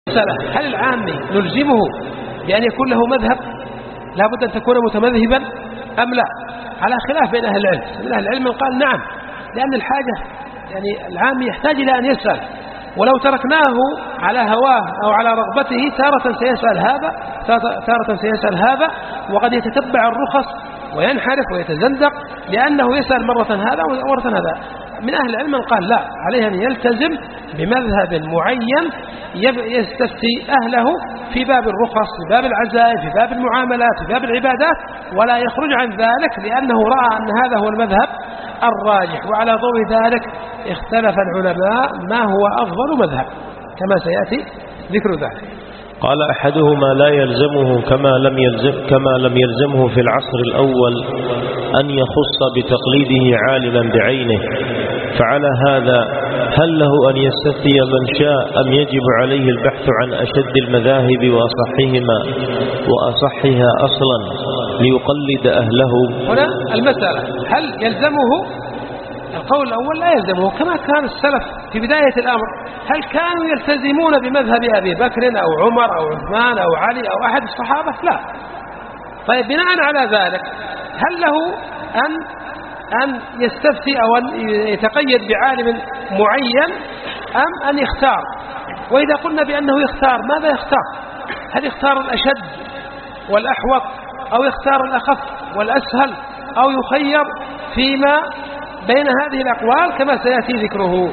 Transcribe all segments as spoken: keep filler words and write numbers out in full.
هل العامي نلزمه بأن يكون له مذهب لا بد أن تكون متمذهبا أم لا؟ على خلاف بين أهل العلم. من أهل العلم قال نعم، لأن الحاجة يعني العامي يحتاج إلى أن يسأل، ولو تركناه على هواه أو على رغبته تارة سيسأل هذا تارة سيسأل هذا، وقد يتتبع الرخص وينحرف ويتزندق لأنه يسأل مرة هذا ومرة هذا. من أهل العلم قال لا، عليه أن يلتزم بمذهب معين يستفتي أهله في باب الرخص، في باب العزائم، في باب المعاملات، في باب العبادات، ولا يخرج عن ذلك لأنه رأى أن هذا هو المذهب الراجح. وعلى ضوء ذلك اختلف العلماء ما هو أفضل مذهب كما سيأتي ذكر ذلك. قال أحدهما لا يلزمه كما لم يلزم كما لم يلزمه في العصر الأول أن يخص بتقليده عالما بعينه، فعلى هذا هل له أن يستفتي من شاء أم يجب عليه البحث عن أشد المذاهب وأصحهما وأصحها أصلا ليقلد أهله؟ هنا المسألة هل يلزمه؟ القول الأول لا يلزمه، كما كان السلف في بداية الأمر. هل كانوا يلتزمون بمذهب أبي بكر أو عمر أو عثمان أو علي أو أحد الصحابة؟ لا. طيب بناء على ذلك هل له أن أن يستفتي أو أن يتقيد بعالم معين أم أن يختار؟ وإذا قلنا بأنه يختار، ماذا يختار؟ هل يختار الأشد والأحوط أو يختار الأخف والأسهل أو يخير فيما بين هذه الأقوال كما سيأتي ذكره؟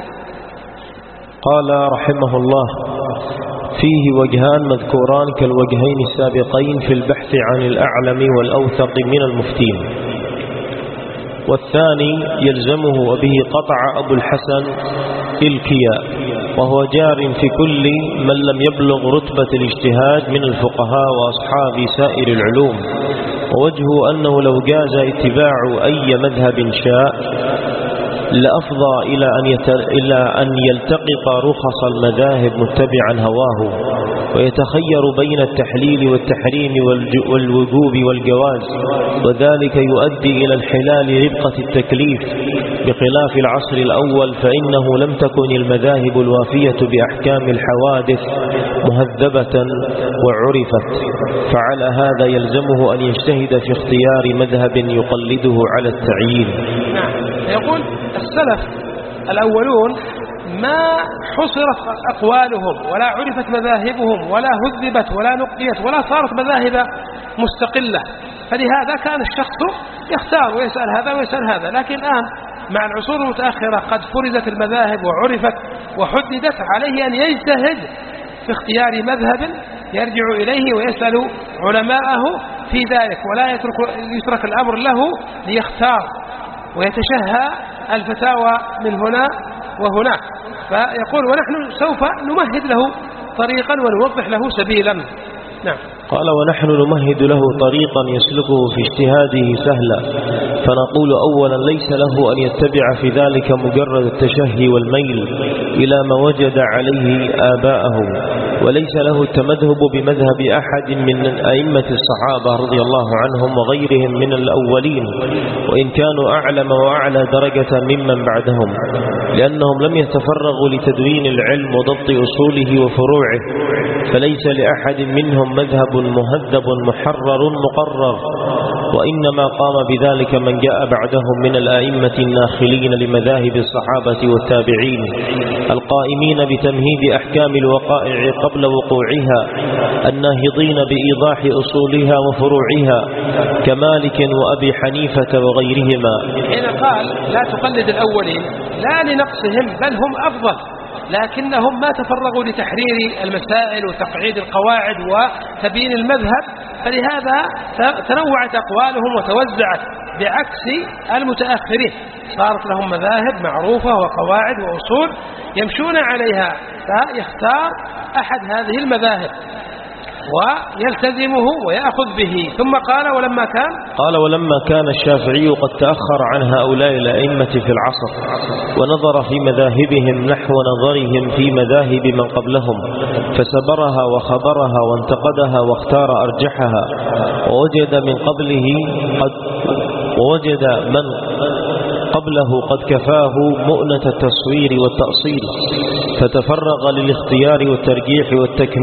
قال رحمه الله: فيه وجهان مذكوران كالوجهين السابقين في البحث عن الأعلم والأوثق من المفتين. والثاني يلزمه وبه قطع أبو الحسن الكيا، وهو جار في كل من لم يبلغ رتبة الاجتهاد من الفقهاء وأصحاب سائر العلوم. ووجهه أنه لو جاز اتباع أي مذهب شاء لأفضى إلى أن, إلى أن يلتقط رخص المذاهب متبعا هواه، ويتخير بين التحليل والتحريم والوجوب والجواز، وذلك يؤدي إلى الحلال ربقة التكليف، بخلاف العصر الأول فإنه لم تكن المذاهب الوافية بأحكام الحوادث مهذبة وعرفت، فعلى هذا يلزمه أن يجتهد في اختيار مذهب يقلده على التعيين. يقول السلف الأولون ما حصرت أقوالهم ولا عرفت مذاهبهم ولا هذبت ولا نقيت ولا صارت مذاهب مستقلة، فلهذا كان الشخص يختار ويسأل هذا ويسأل هذا. لكن الآن مع العصور المتأخرة قد فرزت المذاهب وعرفت وحددت، عليه أن يجتهد في اختيار مذهب يرجع إليه ويسأل علماءه في ذلك، ولا يترك, يترك الأمر له ليختار ويتشهى الفتاوى من هنا وهناك. فيقول ونحن سوف نمهد له طريقا ونوضح له سبيلا. نعم. قال: ونحن نمهد له طريقا يسلكه في اجتهاده سهلا، فنقول أولا ليس له أن يتبع في ذلك مجرد التشهي والميل إلى ما وجد عليه آباءه، وليس له التمذهب بمذهب أحد من أئمة الصحابة رضي الله عنهم وغيرهم من الأولين، وإن كانوا أعلم وأعلى درجة ممن بعدهم، لأنهم لم يتفرغوا لتدوين العلم وضبط أصوله وفروعه، فليس لأحد منهم مذهب مهذب محرر مقرر، وإنما قام بذلك من جاء بعدهم من الآئمة الناخلين لمذاهب الصحابة والتابعين القائمين بتمهيد أحكام الوقائع قبل وقوعها، الناهضين بإيضاح أصولها وفروعها كمالك وأبي حنيفة وغيرهما. هنا قال لا تقلد الأولين لا لنقصهم بل هم أفضل، لكنهم ما تفرغوا لتحرير المسائل وتقعيد القواعد وتبيين المذهب، فلهذا تنوعت أقوالهم وتوزعت بعكس المتأخرين، صارت لهم مذاهب معروفة وقواعد وأصول يمشون عليها، فيختار أحد هذه المذاهب ويلتزمه ويأخذ به. ثم قال ولما كان قال ولما كان الشافعي قد تأخر عن هؤلاء الأئمة في العصر ونظر في مذاهبهم نحو نظرهم في مذاهب من قبلهم، فسبرها وخبرها وانتقدها واختار أرجحها، ووجد من قبله قد ووجد من قبله قد كفاه مؤنة التصوير والتأصيل، فتفرغ للاختيار والترجيح والتكميل